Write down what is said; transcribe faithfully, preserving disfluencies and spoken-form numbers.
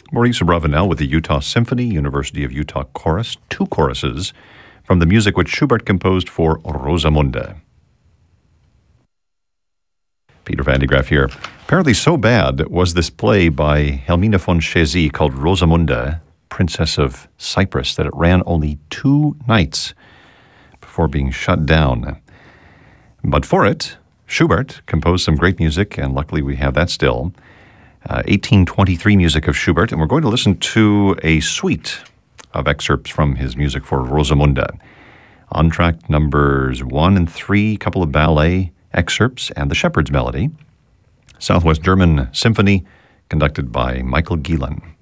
Maurice Ravenel with the Utah Symphony, University of Utah Chorus, two choruses from the music which Schubert composed for Rosamunde. Peter Van de Graaff here. Apparently so bad was this play by Helmina von Chezy called Rosamunde, Princess of Cyprus, that it ran only two nights before being shut down. But for it, Schubert composed some great music, and luckily we have that still. Uh, eighteen twenty-three music of Schubert, and we're going to listen to a suite of excerpts from his music for Rosamunde. On track numbers one and three, a couple of ballet excerpts, and the Shepherd's Melody. Southwest German Symphony, conducted by Michael Gielen.